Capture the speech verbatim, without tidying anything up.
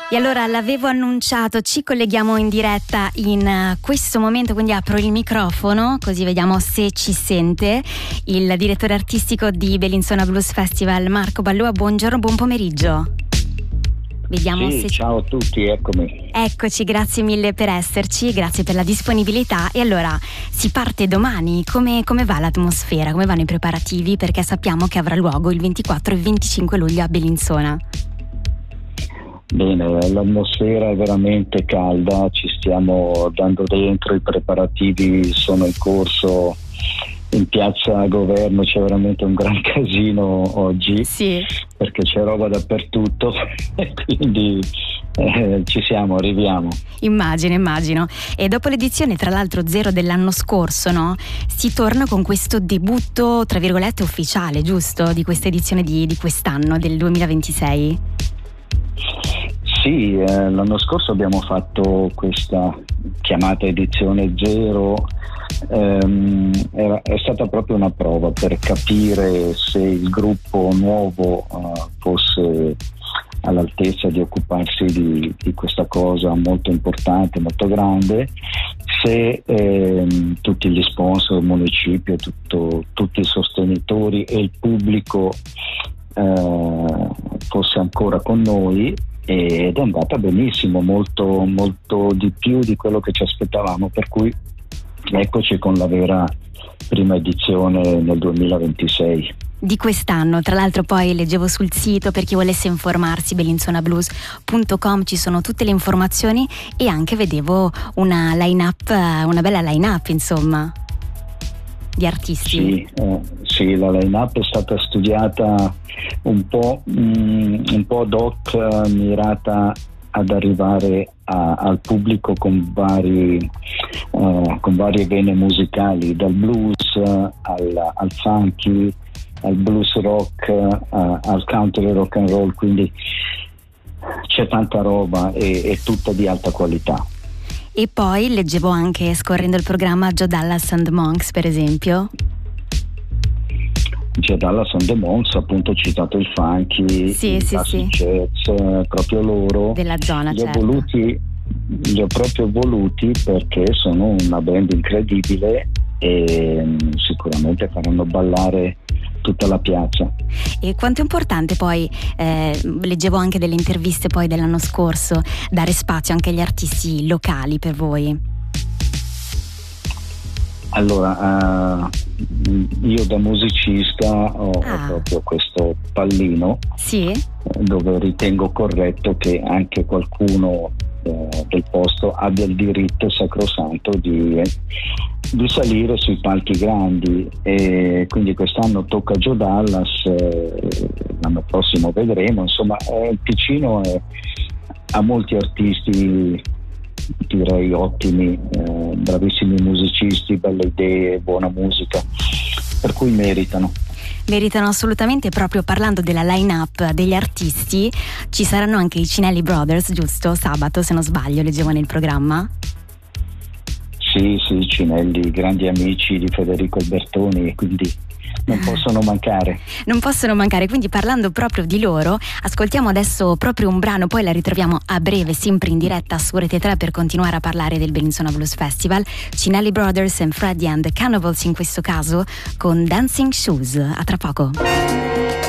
E allora l'avevo annunciato, ci colleghiamo in diretta in questo momento, quindi apro il microfono così vediamo se ci sente. Il direttore artistico di Bellinzona Blues Festival, Marco Balloa, buongiorno, buon pomeriggio. Vediamo sì, se ciao a tutti, eccomi. Eccoci, grazie mille per esserci, grazie per la disponibilità. E allora si parte domani, come, come va l'atmosfera, come vanno i preparativi? Perché sappiamo che avrà luogo il ventiquattro e venticinque luglio a Bellinzona. Bene, l'atmosfera è veramente calda, ci stiamo dando dentro, i preparativi sono in corso. In piazza Governo c'è veramente un gran casino oggi, sì, perché c'è roba dappertutto e quindi eh, ci siamo, arriviamo. Immagino, immagino. E dopo l'edizione, tra l'altro, zero dell'anno scorso, no? Si torna con questo debutto, tra virgolette, ufficiale, giusto? Di questa edizione di, di quest'anno, del duemilaventisei. Sì, eh, l'anno scorso abbiamo fatto questa chiamata edizione zero, ehm, era, è stata proprio una prova per capire se il gruppo nuovo uh, fosse all'altezza di occuparsi di, di questa cosa molto importante, molto grande, se ehm, tutti gli sponsor, il municipio, tutto, tutti i sostenitori e il pubblico eh, fosse ancora con noi. Ed è andata benissimo, molto, molto di più di quello che ci aspettavamo, per cui eccoci con la vera prima edizione nel duemilaventisei. Di quest'anno, tra l'altro poi leggevo sul sito, per chi volesse informarsi, bellinzona blues punto com, ci sono tutte le informazioni e anche vedevo una line-up, una bella line-up insomma, di artisti. Sì, eh, sì, la line-up è stata studiata un po', mm, un po' ad hoc, eh, mirata ad arrivare a, al pubblico con vari eh, con varie vene musicali, dal blues eh, al, al funky, al blues rock, eh, al country rock and roll, quindi c'è tanta roba e, e tutta di alta qualità. E poi leggevo anche, scorrendo il programma, Joe Dallas and the Monks, per esempio. Joe Dallas and the Monks, appunto, ho citato il funky, sì, il sì, sì. jazz, proprio loro. Della zona, li certo. Ho voluti, li ho proprio voluti perché sono una band incredibile e um, sicuramente faranno ballare tutta la piazza. E quanto è importante poi, eh, leggevo anche delle interviste poi dell'anno scorso, dare spazio anche agli artisti locali per voi? Allora, uh, io da musicista ho, ah. ho proprio questo pallino, sì? dove ritengo corretto che anche qualcuno eh, del posto abbia il diritto sacrosanto di, eh, di salire sui palchi grandi, e quindi quest'anno tocca a Joe Dallas, eh, l'anno prossimo vedremo, insomma eh, il Ticino è, ha molti artisti, direi ottimi, eh, bravissimi musicisti, belle idee, buona musica, per cui meritano. Meritano assolutamente. Proprio parlando della line-up degli artisti, ci saranno anche i Cinelli Brothers, giusto? Sabato, se non sbaglio, leggevo nel programma. Sì, sì, Cinelli, grandi amici di Federico Albertoni, quindi non possono mancare. Non possono mancare, quindi parlando proprio di loro, ascoltiamo adesso proprio un brano, poi la ritroviamo a breve, sempre in diretta su Rete tre per continuare a parlare del Bellinzona Blues Festival. Cinelli Brothers and Freddie and the Cannibals in questo caso, con Dancing Shoes. A tra poco.